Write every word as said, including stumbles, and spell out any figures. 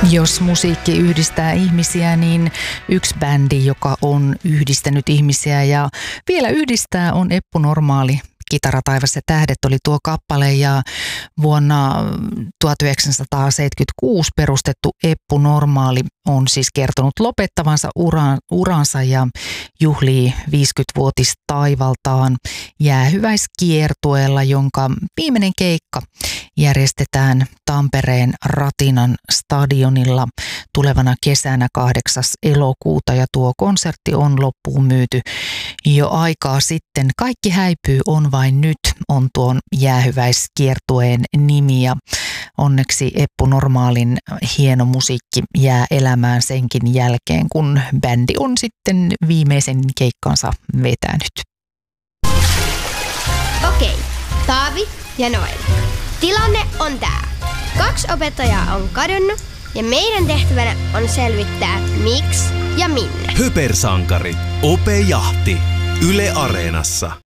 Jos musiikki yhdistää ihmisiä, niin yksi bändi, joka on yhdistänyt ihmisiä ja vielä yhdistää, on Eppu Normaali. Kitara, taivas ja tähdet oli tuo kappale, ja vuonna tuhatyhdeksänsataaseitsemänkymmentäkuusi perustettu Eppu Normaali on siis kertonut lopettavansa uran, uransa ja juhlii viisikymmenvuotistaivaltaan jäähyväiskiertueella, jonka viimeinen keikka järjestetään Tampereen Ratinan stadionilla tulevana kesänä kahdeksas elokuuta, ja tuo konsertti on loppuun myyty jo aikaa sitten. Kaikki häipyy on vain nyt on tuon jäähyväiskiertueen nimi, ja onneksi Eppu Normaalin hieno musiikki jää elämään senkin jälkeen, kun bändi on sitten viimeisen keikkansa vetänyt. Okei, Taavi ja Noel. Tilanne on tää. Kaksi opettajaa on kadonnut ja meidän tehtävänä on selvittää miksi ja minne. Höpersankarit. Ope Jahti. Yle Areenassa.